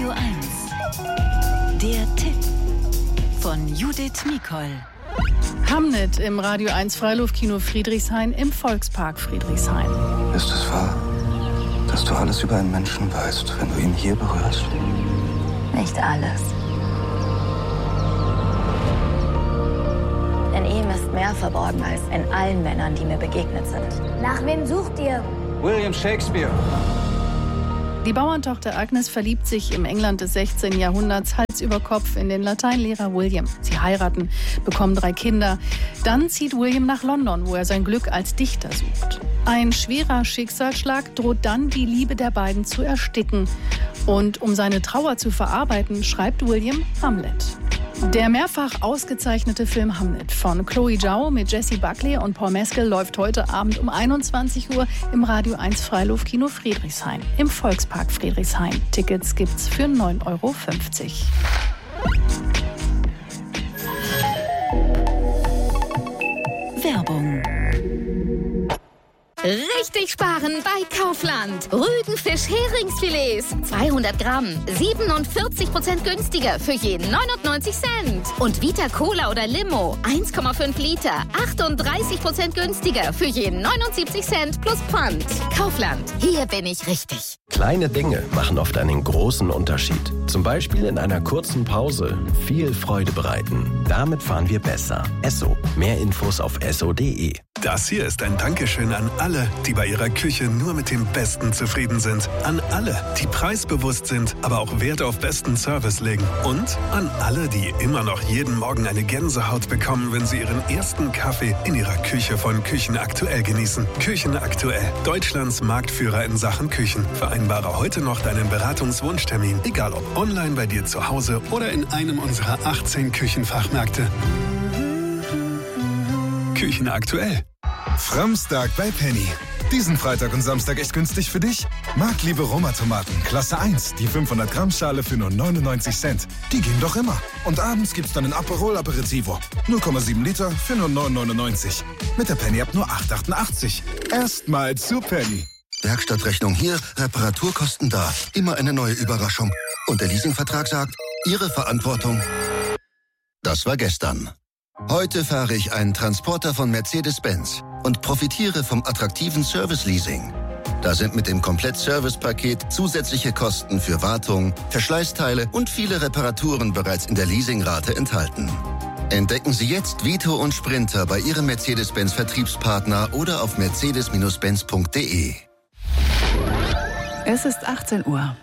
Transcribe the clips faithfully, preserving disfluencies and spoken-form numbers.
Radio eins. Der Tipp von Judith Nicol. Hamnet im Radio eins Freiluftkino Friedrichshain im Volkspark Friedrichshain. Ist es wahr, dass du alles über einen Menschen weißt, wenn du ihn hier berührst? Nicht alles. In ihm ist mehr verborgen als in allen Männern, die mir begegnet sind. Nach wem sucht ihr? William Shakespeare. Die Bauerntochter Agnes verliebt sich im England des sechzehnten Jahrhunderts Hals über Kopf in den Lateinlehrer William. Sie heiraten, bekommen drei Kinder. Dann zieht William nach London, wo er sein Glück als Dichter sucht. Ein schwerer Schicksalsschlag droht dann, die Liebe der beiden zu ersticken. Und um seine Trauer zu verarbeiten, schreibt William Hamlet. Der mehrfach ausgezeichnete Film Hamlet von Chloe Zhao mit Jessie Buckley und Paul Mescal läuft heute Abend um einundzwanzig Uhr im Radio eins Freiluftkino Friedrichshain im Volkspark Friedrichshain. Tickets gibt's für neun Euro fünfzig. Werbung. Richtig sparen bei Kaufland. Rügenfisch-Heringsfilets. zweihundert Gramm. siebenundvierzig Prozent günstiger für jeden neunundneunzig Cent. Und Vita Cola oder Limo. eins Komma fünf Liter. achtunddreißig Prozent günstiger für jeden neunundsiebzig Cent plus Pfand. Kaufland. Hier bin ich richtig. Kleine Dinge machen oft einen großen Unterschied. Zum Beispiel in einer kurzen Pause viel Freude bereiten. Damit fahren wir besser. Esso. Mehr Infos auf esso punkt de. Das hier ist ein Dankeschön an alle, die bei ihrer Küche nur mit dem Besten zufrieden sind. An alle, die preisbewusst sind, aber auch Wert auf besten Service legen. Und an alle, die immer noch jeden Morgen eine Gänsehaut bekommen, wenn sie ihren ersten Kaffee in ihrer Küche von Küchen Aktuell genießen. Küchen Aktuell, Deutschlands Marktführer in Sachen Küchen. Vereinbare heute noch deinen Beratungswunschtermin, egal ob online bei dir zu Hause oder in einem unserer achtzehn Küchenfachmärkte. Küchen Aktuell. Framstag bei Penny. Diesen Freitag und Samstag echt günstig für dich? Marktliebe Roma-Tomaten, Klasse eins, die fünfhundert Gramm Schale für nur neunundneunzig Cent. Die gehen doch immer. Und abends gibt's dann ein Aperol Aperitivo. null Komma sieben Liter für nur neun neunundneunzig. Mit der Penny ab nur acht achtundachtzig. Erstmal zu Penny. Werkstattrechnung hier, Reparaturkosten da. Immer eine neue Überraschung. Und der Leasingvertrag sagt, Ihre Verantwortung. Das war gestern. Heute fahre ich einen Transporter von Mercedes-Benz und profitiere vom attraktiven Service-Leasing. Da sind mit dem Komplett-Service-Paket zusätzliche Kosten für Wartung, Verschleißteile und viele Reparaturen bereits in der Leasingrate enthalten. Entdecken Sie jetzt Vito und Sprinter bei Ihrem Mercedes-Benz-Vertriebspartner oder auf mercedes benz punkt de. Es ist achtzehn Uhr.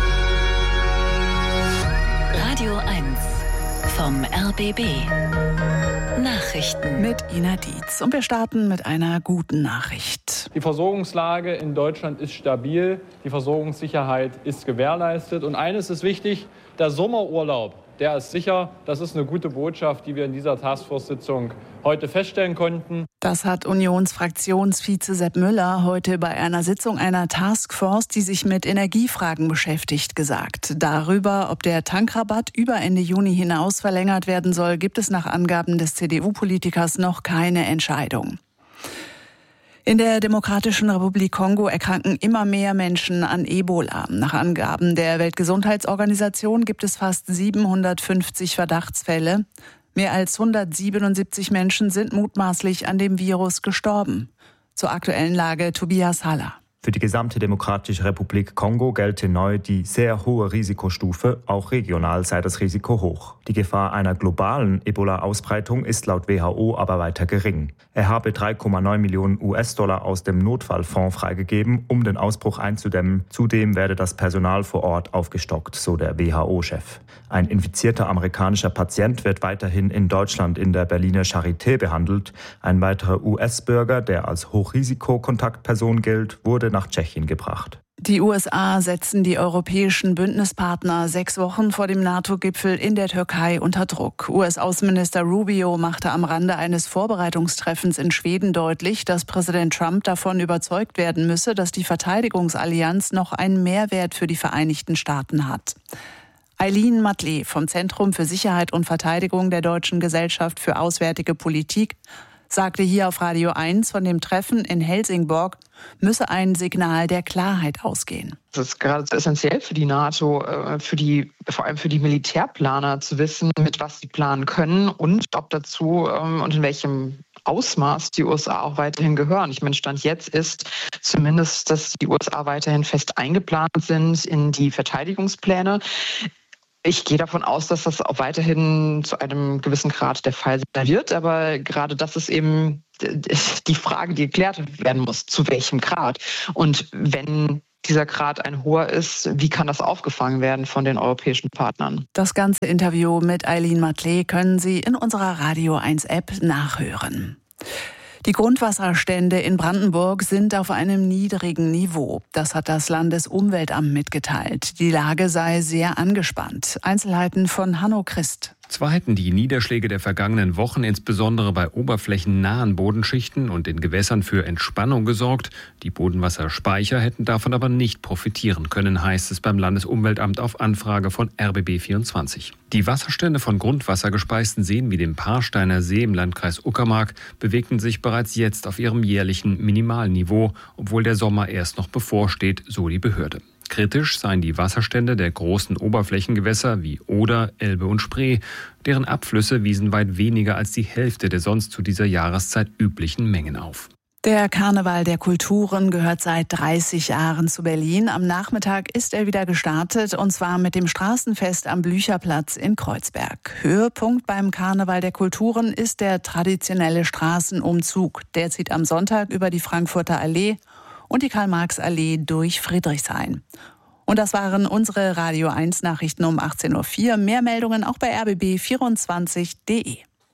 Radio eins vom R B B. Nachrichten mit Ina Dietz. Und wir starten mit einer guten Nachricht. Die Versorgungslage in Deutschland ist stabil, die Versorgungssicherheit ist gewährleistet. Und eines ist wichtig, der Sommerurlaub, der ist sicher. Das ist eine gute Botschaft, die wir in dieser Taskforce-Sitzung heute feststellen konnten. Das hat Unionsfraktionsvize Sepp Müller heute bei einer Sitzung einer Taskforce, die sich mit Energiefragen beschäftigt, gesagt. Darüber, ob der Tankrabatt über Ende Juni hinaus verlängert werden soll, gibt es nach Angaben des C D U-Politikers noch keine Entscheidung. In der Demokratischen Republik Kongo erkranken immer mehr Menschen an Ebola. Nach Angaben der Weltgesundheitsorganisation gibt es fast siebenhundertfünfzig Verdachtsfälle. Mehr als hundertsiebenundsiebzig Menschen sind mutmaßlich an dem Virus gestorben. Zur aktuellen Lage Tobias Haller. Für die gesamte Demokratische Republik Kongo gelte neu die sehr hohe Risikostufe, auch regional sei das Risiko hoch. Die Gefahr einer globalen Ebola-Ausbreitung ist laut W H O aber weiter gering. Er habe drei Komma neun Millionen U S-Dollar aus dem Notfallfonds freigegeben, um den Ausbruch einzudämmen. Zudem werde das Personal vor Ort aufgestockt, so der W H O-Chef. Ein infizierter amerikanischer Patient wird weiterhin in Deutschland in der Berliner Charité behandelt. Ein weiterer U S-Bürger, der als Hochrisikokontaktperson gilt, wurde nach Tschechien gebracht. Die U S A setzen die europäischen Bündnispartner sechs Wochen vor dem NATO-Gipfel in der Türkei unter Druck. U S-Außenminister Rubio machte am Rande eines Vorbereitungstreffens in Schweden deutlich, dass Präsident Trump davon überzeugt werden müsse, dass die Verteidigungsallianz noch einen Mehrwert für die Vereinigten Staaten hat. Eileen Matley vom Zentrum für Sicherheit und Verteidigung der Deutschen Gesellschaft für Auswärtige Politik sagte hier auf Radio eins, von dem Treffen in Helsingborg müsse ein Signal der Klarheit ausgehen. Es ist geradezu essentiell für die NATO, für die, vor allem für die Militärplaner zu wissen, mit was sie planen können und ob dazu und in welchem Ausmaß die U S A auch weiterhin gehören. Ich meine, Stand jetzt ist zumindest, dass die U S A weiterhin fest eingeplant sind in die Verteidigungspläne. Ich gehe davon aus, dass das auch weiterhin zu einem gewissen Grad der Fall sein wird. Aber gerade das ist eben die Frage, die geklärt werden muss. Zu welchem Grad? Und wenn dieser Grad ein hoher ist, wie kann das aufgefangen werden von den europäischen Partnern? Das ganze Interview mit Eileen Matley können Sie in unserer Radio eins App nachhören. Die Grundwasserstände in Brandenburg sind auf einem niedrigen Niveau. Das hat das Landesumweltamt mitgeteilt. Die Lage sei sehr angespannt. Einzelheiten von Hanno Christ. Zwar hätten die Niederschläge der vergangenen Wochen insbesondere bei oberflächennahen Bodenschichten und in Gewässern für Entspannung gesorgt. Die Bodenwasserspeicher hätten davon aber nicht profitieren können, heißt es beim Landesumweltamt auf Anfrage von R B B vierundzwanzig. Die Wasserstände von grundwassergespeisten Seen wie dem Paarsteiner See im Landkreis Uckermark bewegten sich bereits jetzt auf ihrem jährlichen Minimalniveau, obwohl der Sommer erst noch bevorsteht, so die Behörde. Kritisch seien die Wasserstände der großen Oberflächengewässer wie Oder, Elbe und Spree. Deren Abflüsse wiesen weit weniger als die Hälfte der sonst zu dieser Jahreszeit üblichen Mengen auf. Der Karneval der Kulturen gehört seit dreißig Jahren zu Berlin. Am Nachmittag ist er wieder gestartet, und zwar mit dem Straßenfest am Blücherplatz in Kreuzberg. Höhepunkt beim Karneval der Kulturen ist der traditionelle Straßenumzug. Der zieht am Sonntag über die Frankfurter Allee und die Karl-Marx-Allee durch Friedrichshain. Und das waren unsere Radio eins Nachrichten um achtzehn Uhr vier. Mehr Meldungen auch bei r b b vierundzwanzig punkt d e.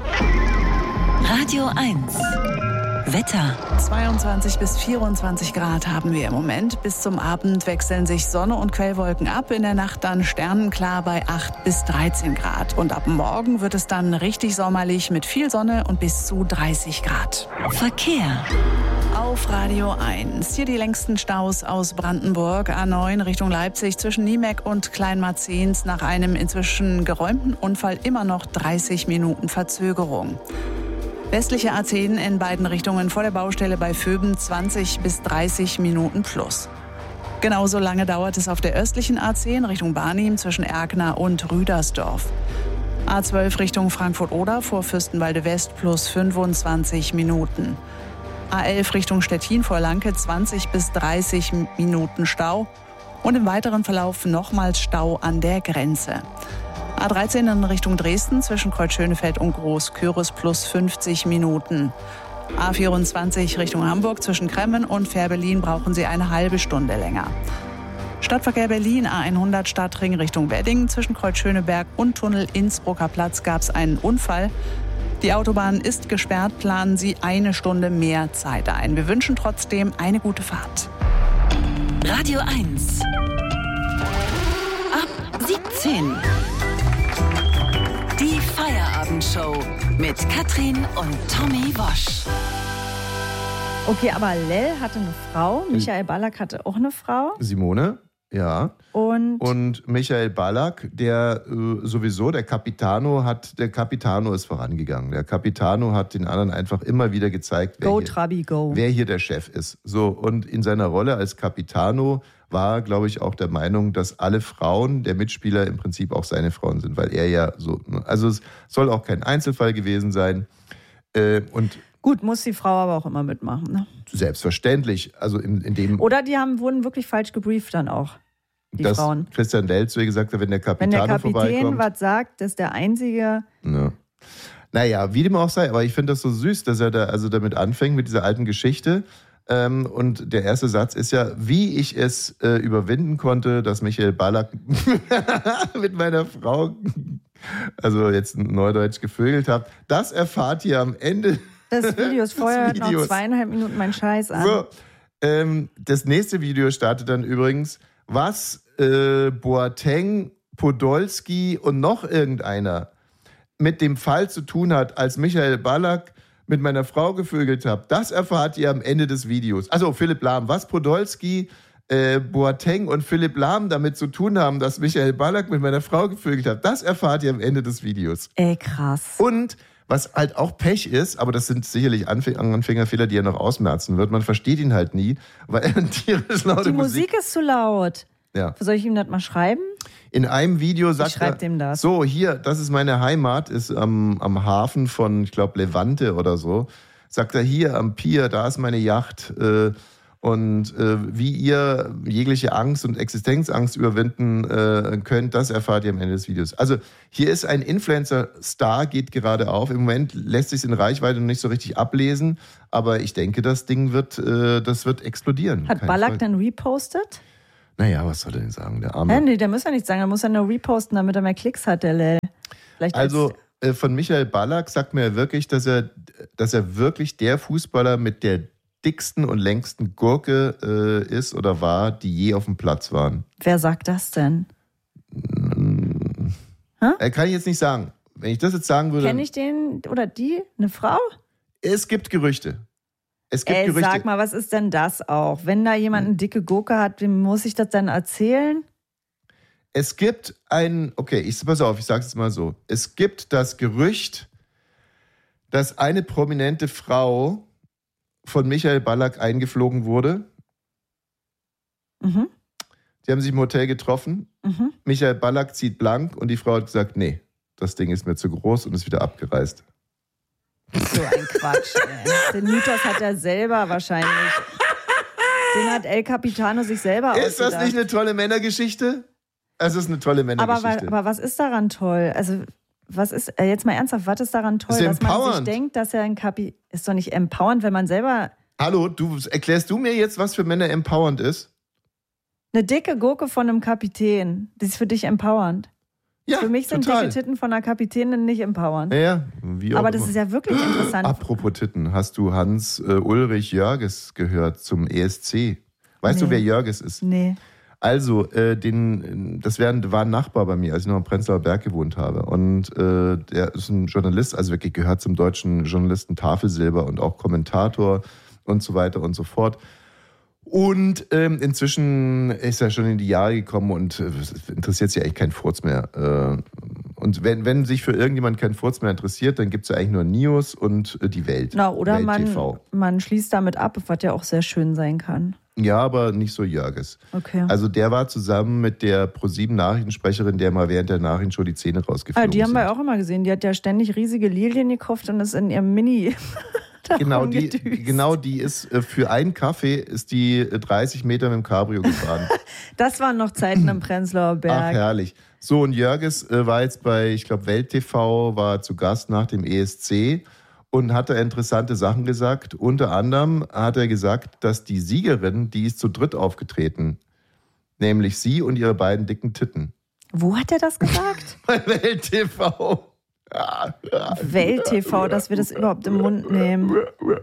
Radio eins. Wetter. zweiundzwanzig bis vierundzwanzig Grad haben wir im Moment. Bis zum Abend wechseln sich Sonne und Quellwolken ab. In der Nacht dann sternenklar bei acht bis dreizehn Grad. Und ab morgen wird es dann richtig sommerlich mit viel Sonne und bis zu dreißig Grad. Verkehr. Auf Radio eins. Hier die längsten Staus aus Brandenburg. A neun Richtung Leipzig zwischen Niemeck und Kleinmarzens. Nach einem inzwischen geräumten Unfall immer noch dreißig Minuten Verzögerung. Westliche A zehn in beiden Richtungen vor der Baustelle bei Vöben zwanzig bis dreißig Minuten plus. Genauso lange dauert es auf der östlichen A zehn Richtung Barnim zwischen Erkner und Rüdersdorf. A zwölf Richtung Frankfurt-Oder vor Fürstenwalde West plus fünfundzwanzig Minuten. A elf Richtung Stettin vor Lanke zwanzig bis dreißig Minuten Stau. Und im weiteren Verlauf nochmals Stau an der Grenze. A dreizehn in Richtung Dresden zwischen Kreuzschönefeld und Groß-Küris plus fünfzig Minuten. A vierundzwanzig Richtung Hamburg zwischen Kremmen und Fährberlin brauchen Sie eine halbe Stunde länger. Stadtverkehr Berlin A hundert Stadtring Richtung Wedding zwischen Kreuzschöneberg und Tunnel Innsbrucker Platz gab es einen Unfall. Die Autobahn ist gesperrt, planen Sie eine Stunde mehr Zeit ein. Wir wünschen trotzdem eine gute Fahrt. Radio eins. Ab siebzehn. Die Feierabendshow mit Katrin und Tommy Wosch. Okay, aber Lell hatte eine Frau, Michael Ballack hatte auch eine Frau. Simone, ja. Und, und Michael Ballack, der äh, sowieso, der Capitano hat, der Capitano ist vorangegangen. Der Capitano hat den anderen einfach immer wieder gezeigt, wer, go, hier, Trabi, go. wer hier der Chef ist. So, und in seiner Rolle als Capitano war, glaube ich, auch der Meinung, dass alle Frauen der Mitspieler im Prinzip auch seine Frauen sind, weil er ja so, also es soll auch kein Einzelfall gewesen sein. Äh, und Gut, muss die Frau aber auch immer mitmachen, ne? Selbstverständlich. Also in, in dem Oder die haben, wurden wirklich falsch gebrieft dann auch, die dass Frauen. Christian Lell zu ihr gesagt hat, wenn der Kapitän Wenn der Kapitän vorbeikommt. was sagt, ist der Einzige. Ja. Naja, wie dem auch sei, aber ich finde das so süß, dass er da also damit anfängt mit dieser alten Geschichte. Ähm, und der erste Satz ist ja, wie ich es äh, überwinden konnte, dass Michael Ballack mit meiner Frau, also jetzt neudeutsch, gevögelt hat. Das erfahrt ihr am Ende des Videos. Vorher hört Videos. noch zweieinhalb Minuten mein Scheiß an. So, ähm, das nächste Video startet dann übrigens, was äh, Boateng, Podolski und noch irgendeiner mit dem Fall zu tun hat, als Michael Ballack mit meiner Frau gevögelt habe. Das erfahrt ihr am Ende des Videos. Also Philipp Lahm, was Podolski, äh, Boateng und Philipp Lahm damit zu tun haben, dass Michael Ballack mit meiner Frau gevögelt hat, das erfahrt ihr am Ende des Videos. Ey, krass. Und Was halt auch Pech ist, aber das sind sicherlich Anfäng- Anfängerfehler, die er noch ausmerzen wird. Man versteht ihn halt nie, weil er tierisch laute Die Musik... Musik ist zu laut. Ja. Soll ich ihm das mal schreiben? In einem Video sagt ich schreib er, dem das. so, hier, das ist meine Heimat, ist am, am Hafen von, ich glaube, Levante oder so. Sagt er, hier am Pier, da ist meine Yacht. Äh, und äh, wie ihr jegliche Angst und Existenzangst überwinden äh, könnt, das erfahrt ihr am Ende des Videos. Also hier ist ein Influencer-Star, geht gerade auf. Im Moment lässt sich in Reichweite noch nicht so richtig ablesen, aber ich denke, das Ding wird, äh, das wird explodieren. Hat Ballack dann repostet? Naja, was soll er denn sagen, der Arme? Ja, nee, der muss ja nichts sagen, der muss ja nur reposten, damit er mehr Klicks hat, der Lel. Vielleicht also äh, von Michael Ballack sagt mir wirklich, dass er, dass er wirklich der Fußballer mit der dicksten und längsten Gurke äh, ist oder war, die je auf dem Platz waren. Wer sagt das denn? Hm. Äh, kann ich jetzt nicht sagen. Wenn ich das jetzt sagen würde... Kenne ich den oder die? Eine Frau? Es gibt Gerüchte. Es gibt Ey, Gerüchte. sag mal, was ist denn das auch? Wenn da jemand eine dicke Gurke hat, wem muss ich das dann erzählen? Es gibt ein... Okay, ich pass auf, ich sage es jetzt mal so. Es gibt das Gerücht, dass eine prominente Frau von Michael Ballack eingeflogen wurde. Mhm. Die haben sich im Hotel getroffen. Mhm. Michael Ballack zieht blank und die Frau hat gesagt, nee, das Ding ist mir zu groß und ist wieder abgereist. So ein Quatsch, ey. Den Mythos hat er selber wahrscheinlich. Den hat El Capitano sich selber ausgedacht. Ist das nicht eine tolle Männergeschichte? Es ist eine tolle Männergeschichte. Aber, aber was ist daran toll? Also, was ist, jetzt mal ernsthaft, was ist daran toll, ist dass man sich empowernd. denkt, dass er ein Kapi... Ist doch nicht empowernd, wenn man selber... Hallo, du erklärst du mir jetzt, was für Männer empowernd ist? Eine dicke Gurke von einem Kapitän, das ist für dich empowernd. Ja, für mich sind total. dicke Titten von einer Kapitänin nicht empowernd. Ja, ja, wie auch Aber das immer. ist ja wirklich interessant. Apropos Titten, hast du Hans äh, Ulrich Jörges gehört zum E S C? Weißt Nee. du, wer Jörges ist? Nee. Also, äh, den, das wär, war ein Nachbar bei mir, als ich noch am Prenzlauer Berg gewohnt habe. Und äh, der ist ein Journalist, also wirklich gehört zum deutschen Journalisten Tafelsilber und auch Kommentator und so weiter und so fort. Und ähm, inzwischen ist er schon in die Jahre gekommen und äh, interessiert sich eigentlich kein Furz mehr. Äh, und wenn, wenn sich für irgendjemand kein Furz mehr interessiert, dann gibt es ja eigentlich nur News und äh, die Welt. Na, oder Welt man, T V. man schließt damit ab, was ja auch sehr schön sein kann. Ja, aber nicht so Jörges. Okay. Also der war zusammen mit der ProSieben Nachrichtensprecherin, der mal während der Nachrichtenshow die Zähne Ah, rausgeflogen die haben sind. wir auch immer gesehen. Die hat ja ständig riesige Lilien gekauft und ist in ihrem Mini. Genau die, genau die ist äh, für einen Kaffee ist die äh, dreißig Meter mit dem Cabrio gefahren. Das waren noch Zeiten im Prenzlauer Berg. Ach, herrlich. So, und Jörges äh, war jetzt bei, ich glaube, Welt T V, war zu Gast nach dem E S C und hat da interessante Sachen gesagt. Unter anderem hat er gesagt, dass die Siegerin, die ist zu dritt aufgetreten. Nämlich sie und ihre beiden dicken Titten. Wo hat er das gesagt? Bei Welt T V. Ja, ja. Welt T V, dass wir das überhaupt im Mund nehmen.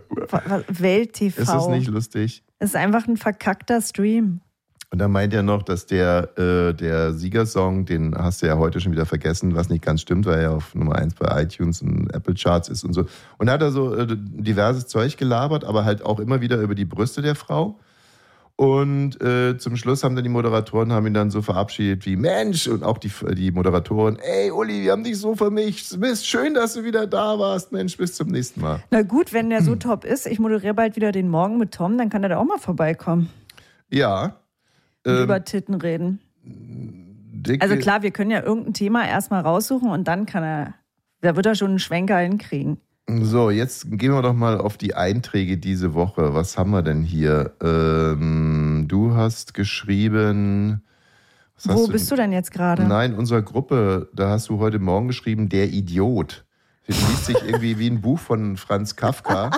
Welt T V. Ist das nicht lustig? Es ist einfach ein verkackter Stream. Und dann meint er noch, dass der, äh, der Siegersong, den hast du ja heute schon wieder vergessen, was nicht ganz stimmt, weil er auf Nummer eins bei iTunes und Apple Charts ist und so. Und da hat er so äh, diverses Zeug gelabert, aber halt auch immer wieder über die Brüste der Frau. Und äh, zum Schluss haben dann die Moderatoren haben ihn dann so verabschiedet wie Mensch und auch die, die Moderatoren, ey Uli, wir haben dich so vermisst, bist schön, dass du wieder da warst, Mensch, bis zum nächsten Mal. Na gut, wenn der so top ist, ich moderiere bald wieder den Morgen mit Tom, dann kann er da auch mal vorbeikommen. Ja. Und Ähm, über Titten reden. dicke, Also klar, wir können ja irgendein Thema erstmal raussuchen und dann kann er, da wird er schon einen Schwenker hinkriegen. So, jetzt gehen wir doch mal auf die Einträge diese Woche. Was haben wir denn hier? Ähm, du hast geschrieben... Was Wo hast bist du denn jetzt gerade? Nein, in unserer Gruppe, da hast du heute Morgen geschrieben, der Idiot. Das liest sich irgendwie wie ein Buch von Franz Kafka.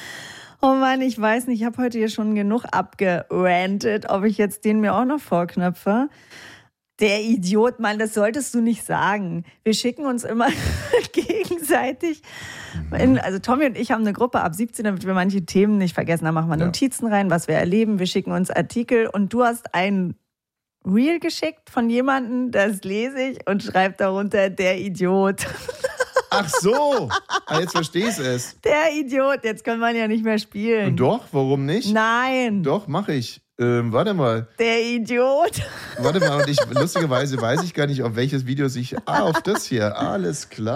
Oh Mann, ich weiß nicht, ich habe heute hier schon genug abgerantet, ob ich jetzt den mir auch noch vorknöpfe. Der Idiot, Mann, das solltest du nicht sagen. Wir schicken uns immer gegenseitig. In, also Tommy und ich haben eine Gruppe ab siebzehn, damit wir manche Themen nicht vergessen. Da machen wir Notizen rein, was wir erleben. Wir schicken uns Artikel und du hast ein Reel geschickt von jemandem, das lese ich und schreibt darunter, der Idiot. Ach so, ah, jetzt verstehe ich es. Der Idiot, jetzt kann man ja nicht mehr spielen. Doch, warum nicht? Nein. Doch, mache ich. Ähm, warte mal. Der Idiot. Warte mal, und ich, lustigerweise weiß ich gar nicht, auf welches Video sich... Ah, auf das hier, alles klar.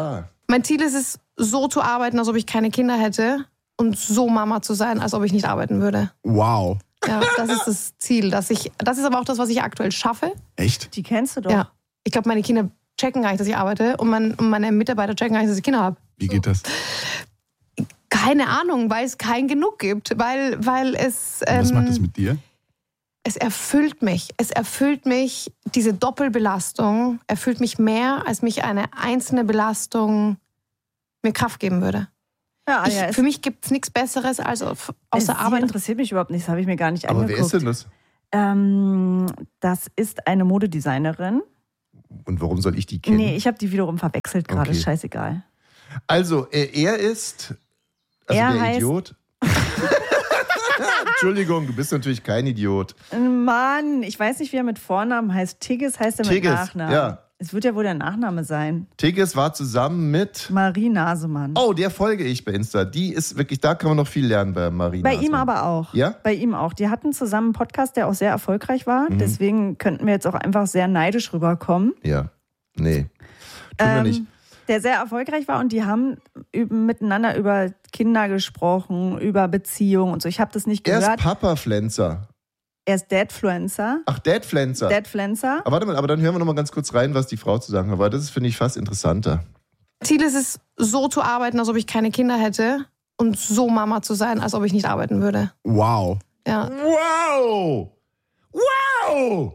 Mein Ziel ist es, so zu arbeiten, als ob ich keine Kinder hätte und so Mama zu sein, als ob ich nicht arbeiten würde. Wow. Ja, das ist das Ziel. Dass ich, das ist aber auch das, was ich aktuell schaffe. Echt? Die kennst du doch. Ja. Ich glaube, meine Kinder checken gar nicht, dass ich arbeite und, mein, und meine Mitarbeiter checken gar nicht, dass ich Kinder habe. Wie geht das? Keine Ahnung, weil es kein Genug gibt. Weil, weil es... Ähm, was macht das mit dir? Es erfüllt mich. Es erfüllt mich, diese Doppelbelastung erfüllt mich mehr, als mich eine einzelne Belastung mir Kraft geben würde. Ja, ich, ja, für mich gibt es nichts Besseres als auf, außer Sie Arbeit. interessiert mich überhaupt nicht, das habe ich mir gar nicht Aber angeguckt. wer ist denn das? Ähm, das ist eine Modedesignerin. Und warum soll ich die kennen? Nee, ich habe die wiederum verwechselt gerade, Okay. ist scheißegal. Also, er, er ist... Also Er der heißt- Idiot... Entschuldigung, du bist natürlich kein Idiot. Mann, ich weiß nicht, wie er mit Vornamen heißt. Tigges heißt er mit Tigges, Nachnamen. ja. Es wird ja wohl der Nachname sein. Tigges war zusammen mit... Marie Nasemann. Oh, der folge ich bei Insta. Die ist wirklich, da kann man noch viel lernen bei Marie Bei Nasemann. ihm aber auch. Ja? Bei ihm auch. Die hatten zusammen einen Podcast, der auch sehr erfolgreich war. Mhm. Deswegen könnten wir jetzt auch einfach sehr neidisch rüberkommen. Ja. Nee. Tun wir Ähm, nicht. Der sehr erfolgreich war und die haben üb- miteinander über Kinder gesprochen, über Beziehungen und so. Ich habe das nicht Er gehört. ist Papa-Pflänzer. Er ist Dadfluencer. Ach, Dadpflänzer. Dadpflänzer. Aber warte mal, aber dann hören wir noch mal ganz kurz rein, was die Frau zu sagen hat, weil das ist, finde ich, fast interessanter. Ziel ist es, so zu arbeiten, als ob ich keine Kinder hätte und so Mama zu sein, als ob ich nicht arbeiten würde. Wow. Ja. Wow! Wow!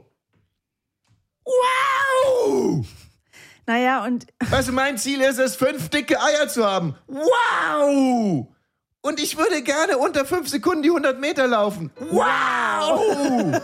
Wow! Naja, und. Weißt du, mein Ziel ist es, fünf dicke Eier zu haben. Wow! Und ich würde gerne unter fünf Sekunden die hundert Meter laufen. Wow!